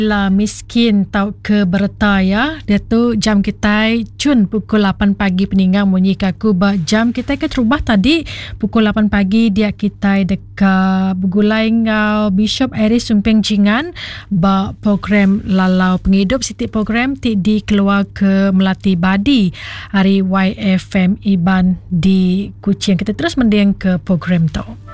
La miskin tau ke berta ya. Dia tu jam kita cun pukul 8 pagi peninggang bunyi kaku ba jam kita ke terubah tadi pukul 8 pagi dia kita dekat Begulai ngau Bishop Aris Sumping Jingan ba program lalau penghidup siti program ti di keluar ke Melati Badi hari YFM Iban di Kuching. Kita terus mendeng ke program tu.